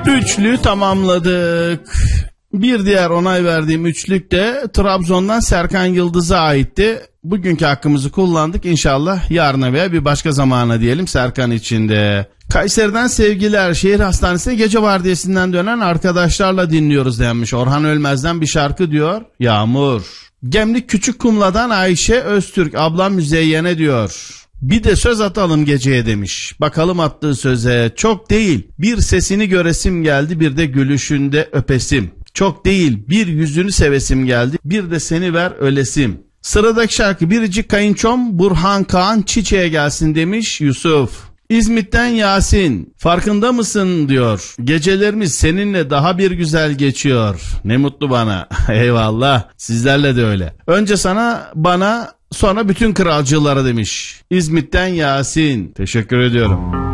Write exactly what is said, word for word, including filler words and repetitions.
Üçlü tamamladık. Bir diğer onay verdiğim üçlük de Trabzon'dan Serkan Yıldız'a aitti. Bugünkü hakkımızı kullandık. İnşallah yarına veya bir başka zamana diyelim Serkan için de. Kayseri'den sevgiler. Şehir hastanesine gece vardiyasından dönen arkadaşlarla dinliyoruz denmiş. Orhan Ölmez'den bir şarkı diyor. Yağmur. Gemlik Küçükkumla'dan Ayşe Öztürk. Ablam Müzeyyene diyor. Bir de söz atalım geceye demiş. Bakalım attığı söze. Çok değil bir sesini göresim geldi, bir de gülüşünde öpesim. Çok değil bir yüzünü sevesim geldi, bir de seni ver ölesim. Sıradaki şarkı Biricik Kayınçom Burhan Kaan Çiçeğe gelsin demiş Yusuf. İzmit'ten Yasin, farkında mısın diyor. Gecelerimiz seninle daha bir güzel geçiyor. Ne mutlu bana. Eyvallah, sizlerle de öyle. Önce sana, bana, sonra bütün kralcılara demiş. İzmit'ten Yasin. Teşekkür ediyorum.